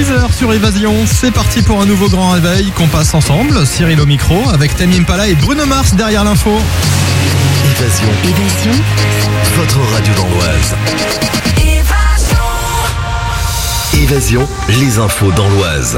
6h sur Évasion, c'est parti pour un nouveau grand réveil qu'on passe ensemble. Cyril au micro avec Tame Impala et Bruno Mars derrière l'info. Évasion, votre radio dans l'Oise. Évasion, les infos dans l'Oise.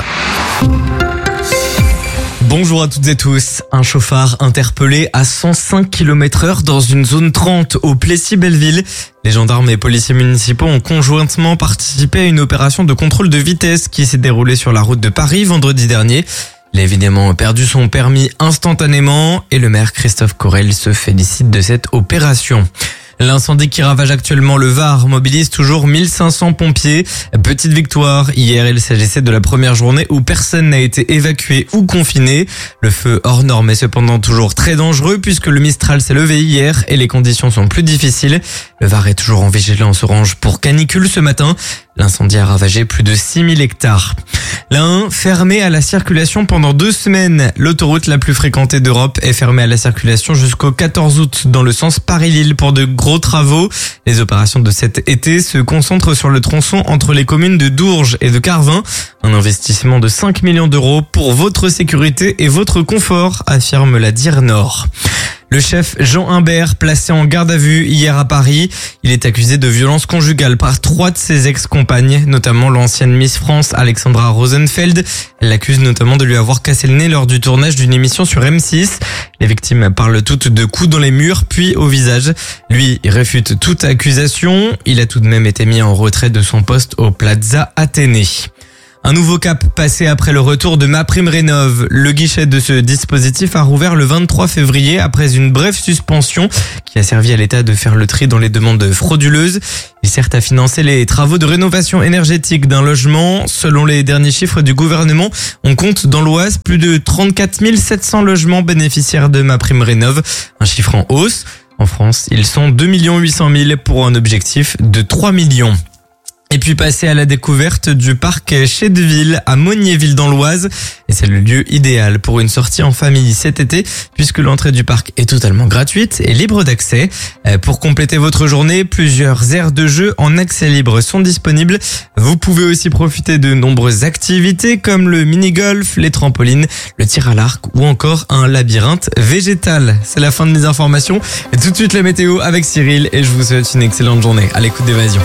Bonjour à toutes et tous. Un chauffard interpellé à 105 km/h dans une zone 30 au Plessis-Belleville. Les gendarmes et policiers municipaux ont conjointement participé à une opération de contrôle de vitesse qui s'est déroulée sur la route de Paris vendredi dernier. Il a évidemment perdu son permis instantanément et le maire Christophe Corel se félicite de cette opération. L'incendie qui ravage actuellement le Var mobilise toujours 1500 pompiers. Petite victoire. Hier, il s'agissait de la première journée où personne n'a été évacué ou confiné. Le feu hors norme est cependant toujours très dangereux puisque le Mistral s'est levé hier et les conditions sont plus difficiles. Le Var est toujours en vigilance orange pour canicule ce matin. L'incendie a ravagé plus de 6000 hectares. L'Ain, fermé à la circulation pendant 2 semaines. L'autoroute la plus fréquentée d'Europe est fermée à la circulation jusqu'au 14 août dans le sens Paris-Lille pour de gros travaux. Les opérations de cet été se concentrent sur le tronçon entre les communes de Dourges et de Carvin. Un investissement de 5 millions d'euros pour votre sécurité et votre confort, affirme la DIR Nord. Le chef Jean Humbert, placé en garde à vue hier à Paris, il est accusé de violence conjugale par 3 de ses ex-compagnes, notamment l'ancienne Miss France Alexandra Rosenfeld. Elle l'accuse notamment de lui avoir cassé le nez lors du tournage d'une émission sur M6. Les victimes parlent toutes de coups dans les murs puis au visage. Lui, il réfute toute accusation. Il a tout de même été mis en retrait de son poste au Plaza Athénée. Un nouveau cap passé après le retour de MaPrimeRénov'. Le guichet de ce dispositif a rouvert le 23 février après une brève suspension qui a servi à l'État de faire le tri dans les demandes frauduleuses. Il sert à financer les travaux de rénovation énergétique d'un logement. Selon les derniers chiffres du gouvernement, on compte dans l'Oise plus de 34 700 logements bénéficiaires de MaPrimeRénov', un chiffre en hausse. En France, ils sont 2 800 000 pour un objectif de 3 millions. Et puis passer à la découverte du parc Chédeville à Mognéville dans l'Oise. Et c'est le lieu idéal pour une sortie en famille cet été puisque l'entrée du parc est totalement gratuite et libre d'accès. Pour compléter votre journée, plusieurs aires de jeu en accès libre sont disponibles. Vous pouvez aussi profiter de nombreuses activités comme le mini-golf, les trampolines, le tir à l'arc ou encore un labyrinthe végétal. C'est la fin de mes informations. Et tout de suite la météo avec Cyril et je vous souhaite une excellente journée à l'écoute d'Évasion.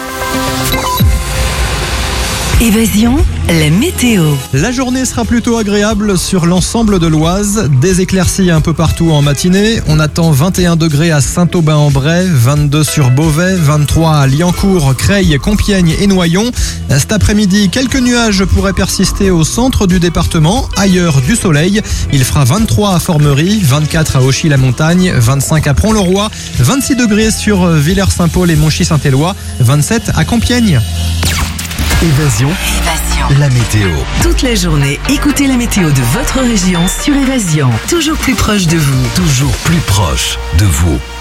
Évasion, la météo. La journée sera plutôt agréable sur l'ensemble de l'Oise. Des éclaircies un peu partout en matinée. On attend 21 degrés à Saint-Aubin-en-Bray, 22 sur Beauvais, 23 à Liancourt, Creil, Compiègne et Noyon. Cet après-midi, quelques nuages pourraient persister au centre du département. Ailleurs, du soleil. Il fera 23 à Formerie, 24 à Auchy-la-Montagne, 25 à Pront-le-Roi, 26 degrés sur Villers-Saint-Paul et Monchy-Saint-Éloi, 27 à Compiègne. Évasion, la météo. Toute la journée, écoutez la météo de votre région sur Évasion. Toujours plus proche de vous. Toujours plus proche de vous.